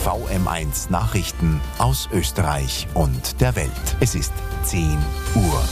VM1 Nachrichten aus Österreich und der Welt. Es ist 10 Uhr.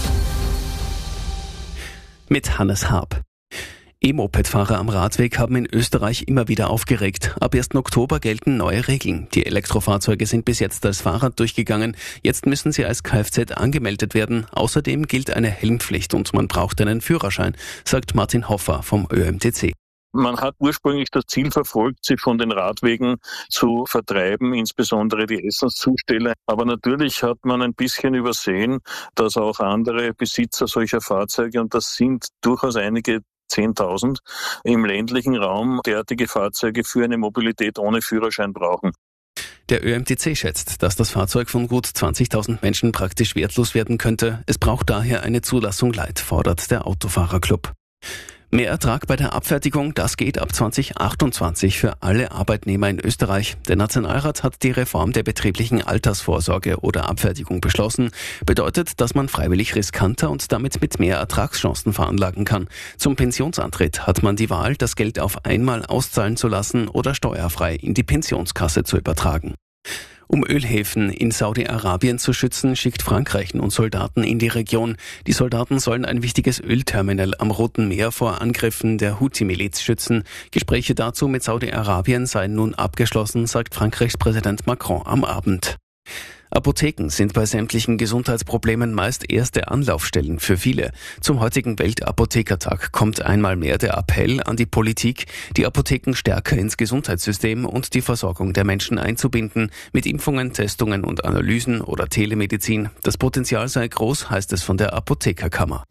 Mit Hannes Haab. E-Moped-Fahrer am Radweg haben in Österreich immer wieder aufgeregt. Ab 1. Oktober gelten neue Regeln. Die Elektrofahrzeuge sind bis jetzt als Fahrrad durchgegangen. Jetzt müssen sie als Kfz angemeldet werden. Außerdem gilt eine Helmpflicht und man braucht einen Führerschein, sagt Martin Hoffer vom ÖMTC. Man hat ursprünglich das Ziel verfolgt, sie von den Radwegen zu vertreiben, insbesondere die Essenszusteller. Aber natürlich hat man ein bisschen übersehen, dass auch andere Besitzer solcher Fahrzeuge, und das sind durchaus einige 10.000, im ländlichen Raum derartige Fahrzeuge für eine Mobilität ohne Führerschein brauchen. Der ÖMTC schätzt, dass das Fahrzeug von gut 20.000 Menschen praktisch wertlos werden könnte. Es braucht daher eine Zulassung Light, fordert der Autofahrerclub. Mehr Ertrag bei der Abfertigung, das geht ab 2028 für alle Arbeitnehmer in Österreich. Der Nationalrat hat die Reform der betrieblichen Altersvorsorge oder Abfertigung beschlossen. Bedeutet, dass man freiwillig riskanter und damit mit mehr Ertragschancen veranlagen kann. Zum Pensionsantritt hat man die Wahl, das Geld auf einmal auszahlen zu lassen oder steuerfrei in die Pensionskasse zu übertragen. Um Ölhäfen in Saudi-Arabien zu schützen, schickt Frankreich nun Soldaten in die Region. Die Soldaten sollen ein wichtiges Ölterminal am Roten Meer vor Angriffen der Houthi-Miliz schützen. Gespräche dazu mit Saudi-Arabien seien nun abgeschlossen, sagt Frankreichs Präsident Macron am Abend. Apotheken sind bei sämtlichen Gesundheitsproblemen meist erste Anlaufstellen für viele. Zum heutigen Weltapothekertag kommt einmal mehr der Appell an die Politik, die Apotheken stärker ins Gesundheitssystem und die Versorgung der Menschen einzubinden, mit Impfungen, Testungen und Analysen oder Telemedizin. Das Potenzial sei groß, heißt es von der Apothekerkammer.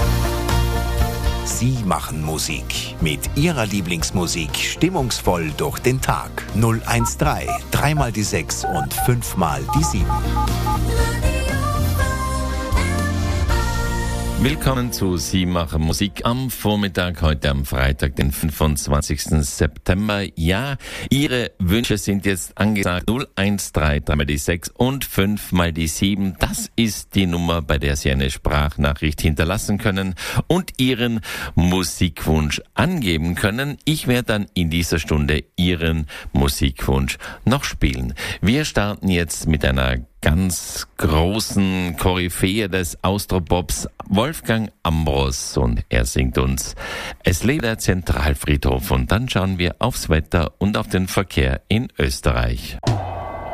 Sie machen Musik. Mit Ihrer Lieblingsmusik stimmungsvoll durch den Tag. 013, 3 mal die 6 und 5 mal die 7. Willkommen zu Sie machen Musik am Vormittag, heute am Freitag, den 25. September. Ja, Ihre Wünsche sind jetzt angesagt. 013, 3 mal die 6 und 5 mal die 7. Das ist die Nummer, bei der Sie eine Sprachnachricht hinterlassen können und Ihren Musikwunsch angeben können. Ich werde dann in dieser Stunde Ihren Musikwunsch noch spielen. Wir starten jetzt mit einer ganz großen Koryphäe des Austropops, Wolfgang Ambros, und er singt uns Es lebe der Zentralfriedhof, und dann schauen wir aufs Wetter und auf den Verkehr in Österreich.